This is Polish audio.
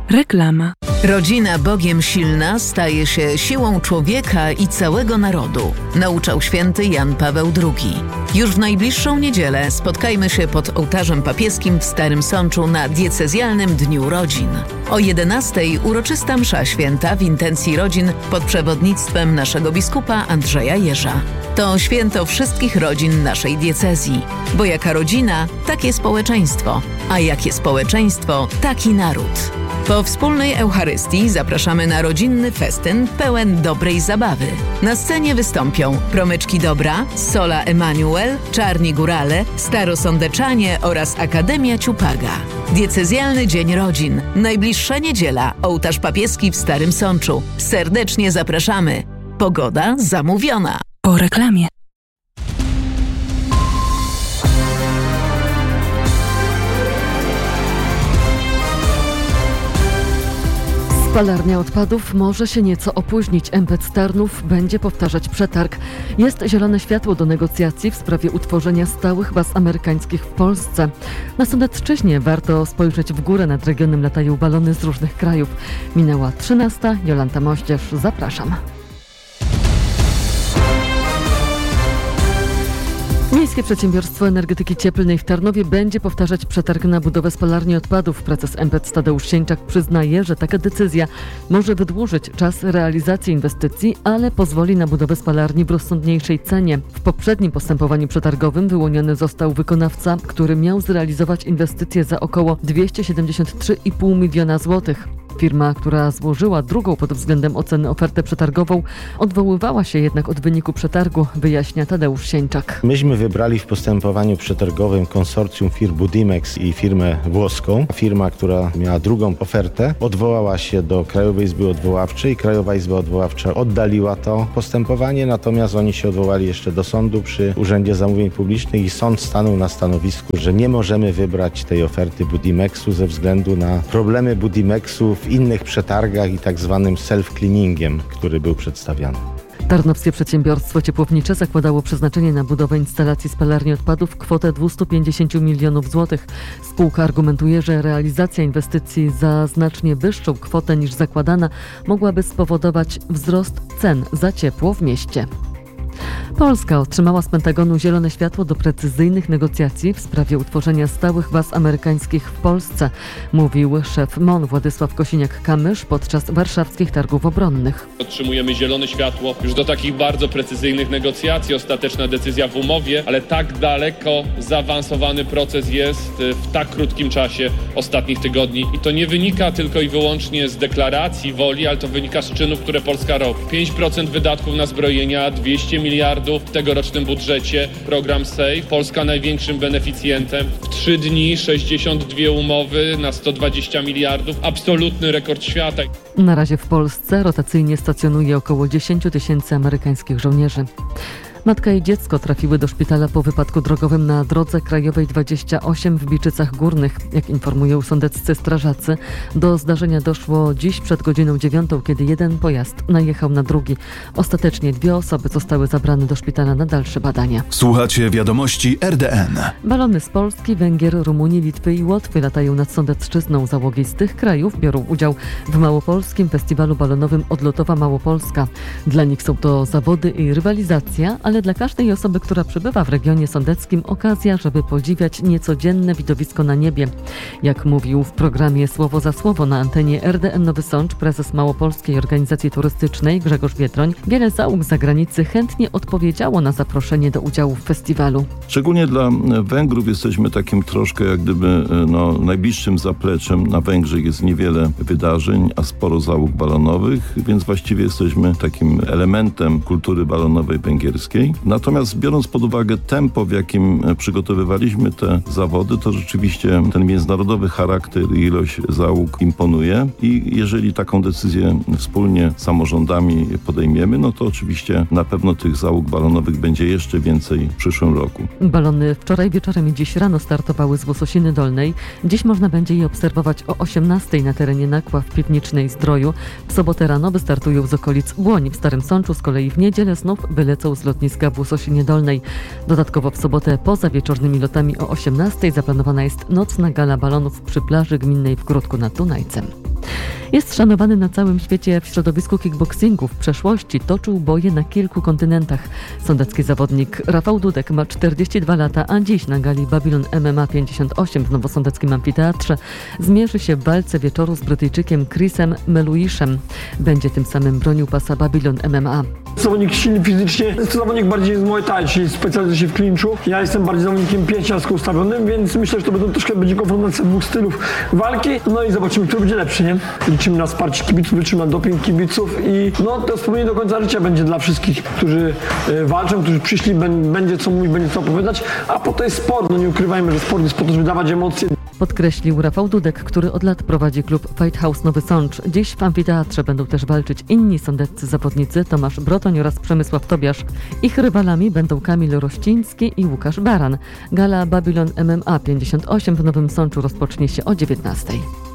Reklama. Rodzina Bogiem silna staje się siłą człowieka i całego narodu, nauczał święty Jan Paweł II. Już w najbliższą niedzielę spotkajmy się pod ołtarzem papieskim w Starym Sączu na diecezjalnym Dniu Rodzin. O 11:00 uroczysta msza święta w intencji rodzin pod przewodnictwem naszego biskupa Andrzeja Jerza. To święto wszystkich rodzin naszej diecezji, bo jaka rodzina, takie społeczeństwo, a jakie społeczeństwo, taki naród. Po wspólnej Eucharystii zapraszamy na rodzinny festyn pełen dobrej zabawy. Na scenie wystąpią Promyczki Dobra, Sola Emanuel, Czarni Górale, Starosądeczanie oraz Akademia Ciupaga. Diecezjalny Dzień Rodzin. Najbliższa niedziela. Ołtarz papieski w Starym Sączu. Serdecznie zapraszamy. Pogoda zamówiona. Po reklamie. Spalarnia odpadów może się nieco opóźnić. MPC Tarnów będzie powtarzać przetarg. Jest zielone światło do negocjacji w sprawie utworzenia stałych baz amerykańskich w Polsce. Na Sądecczyźnie warto spojrzeć w górę. Nad regionem latają balony z różnych krajów. Minęła 13:00. Jolanta Moździerz, zapraszam. Miejskie Przedsiębiorstwo Energetyki Cieplnej w Tarnowie będzie powtarzać przetarg na budowę spalarni odpadów. Prezes MPC Tadeusz Sieńczak przyznaje, że taka decyzja może wydłużyć czas realizacji inwestycji, ale pozwoli na budowę spalarni w rozsądniejszej cenie. W poprzednim postępowaniu przetargowym wyłoniony został wykonawca, który miał zrealizować inwestycje za około 273,5 miliona złotych. Firma, która złożyła drugą pod względem oceny ofertę przetargową, odwoływała się jednak od wyniku przetargu, wyjaśnia Tadeusz Sieńczak. Myśmy wybrali w postępowaniu przetargowym konsorcjum firm Budimex i firmę włoską. Firma, która miała drugą ofertę, odwołała się do Krajowej Izby Odwoławczej. Krajowa Izba Odwoławcza oddaliła to postępowanie, natomiast oni się odwołali jeszcze do sądu przy Urzędzie Zamówień Publicznych i sąd stanął na stanowisku, że nie możemy wybrać tej oferty Budimexu ze względu na problemy Budimexu w innych przetargach i tak zwanym self-cleaningiem, który był przedstawiany. Tarnowskie Przedsiębiorstwo Ciepłownicze zakładało przeznaczenie na budowę instalacji spalarni odpadów kwotę 250 milionów złotych. Spółka argumentuje, że realizacja inwestycji za znacznie wyższą kwotę niż zakładana mogłaby spowodować wzrost cen za ciepło w mieście. Polska otrzymała z Pentagonu zielone światło do precyzyjnych negocjacji w sprawie utworzenia stałych baz amerykańskich w Polsce, mówił szef MON Władysław Kosiniak-Kamysz podczas warszawskich targów obronnych. Otrzymujemy zielone światło już do takich bardzo precyzyjnych negocjacji. Ostateczna decyzja w umowie, ale tak daleko zaawansowany proces jest w tak krótkim czasie ostatnich tygodni. I to nie wynika tylko i wyłącznie z deklaracji woli, ale to wynika z czynów, które Polska robi. 5% wydatków na zbrojenia, 200 miliardów w tegorocznym budżecie, program SAFE. Polska największym beneficjentem. W 3 dni 62 umowy na 120 miliardów. Absolutny rekord świata. Na razie w Polsce rotacyjnie stacjonuje około 10 tysięcy amerykańskich żołnierzy. Matka i dziecko trafiły do szpitala po wypadku drogowym na drodze krajowej 28 w Biczycach Górnych. Jak informują sądeccy strażacy, do zdarzenia doszło dziś przed godziną 9:00, kiedy jeden pojazd najechał na drugi. Ostatecznie 2 osoby zostały zabrane do szpitala na dalsze badania. Słuchacie wiadomości RDN. Balony z Polski, Węgier, Rumunii, Litwy i Łotwy latają nad Sądecczyzną. Załogi z tych krajów biorą udział w Małopolskim Festiwalu Balonowym Odlotowa Małopolska. Dla nich są to zawody i rywalizacja, ale dla każdej osoby, która przebywa w regionie sądeckim, okazja, żeby podziwiać niecodzienne widowisko na niebie. Jak mówił w programie Słowo za Słowo na antenie RDN Nowy Sącz prezes Małopolskiej Organizacji Turystycznej Grzegorz Biedroń, wiele załóg z zagranicy chętnie odpowiedziało na zaproszenie do udziału w festiwalu. Szczególnie dla Węgrów jesteśmy takim troszkę jak gdyby najbliższym zapleczem. Na Węgrzech jest niewiele wydarzeń, a sporo załóg balonowych, więc właściwie jesteśmy takim elementem kultury balonowej węgierskiej. Natomiast biorąc pod uwagę tempo, w jakim przygotowywaliśmy te zawody, to rzeczywiście ten międzynarodowy charakter i ilość załóg imponuje i jeżeli taką decyzję wspólnie z samorządami podejmiemy, no to oczywiście na pewno tych załóg balonowych będzie jeszcze więcej w przyszłym roku. Balony wczoraj wieczorem i dziś rano startowały z Łososiny Dolnej. Dziś można będzie je obserwować o 18:00 na terenie Nakław Piwnicznej Zdroju. W sobotę rano wystartują z okolic Błoni w Starym Sączu, z kolei w niedzielę znów wylecą z lotniska w Łososinie Dolnej. Dodatkowo w sobotę poza wieczornymi lotami o 18:00 zaplanowana jest nocna gala balonów przy plaży gminnej w Gródku nad Dunajcem. Jest szanowany na całym świecie w środowisku kickboxingu. W przeszłości toczył boje na kilku kontynentach. Sądecki zawodnik Rafał Dudek ma 42 lata, a dziś na gali Babylon MMA 58 w Nowosądeckim Amfiteatrze zmierzy się w walce wieczoru z Brytyjczykiem Chrisem Meluiszem. Będzie tym samym bronił pasa Babylon MMA. Zawodnik silny fizycznie, jest to zawodnik bardziej z Muay Thai, czyli specjalizuje się w klinczu. Ja jestem bardziej zawodnikiem pięściarsko ustawionym, więc myślę, że to będzie konfrontacja dwóch stylów walki. No i zobaczymy, kto będzie lepszy, nie? Liczymy na wsparcie kibiców, liczymy na doping kibiców i to wspomnienie do końca życia będzie dla wszystkich, którzy walczą, którzy przyszli, będzie co mówić, będzie co opowiadać, a po to jest sport. Nie ukrywajmy, że sport jest po to, żeby dawać emocje. Podkreślił Rafał Dudek, który od lat prowadzi klub Fight House Nowy Sącz. Dziś w amfiteatrze będą też walczyć inni sądeccy zawodnicy Tomasz Brotoń oraz Przemysław Tobiasz. Ich rywalami będą Kamil Rościński i Łukasz Baran. Gala Babylon MMA 58 w Nowym Sączu rozpocznie się o 19:00.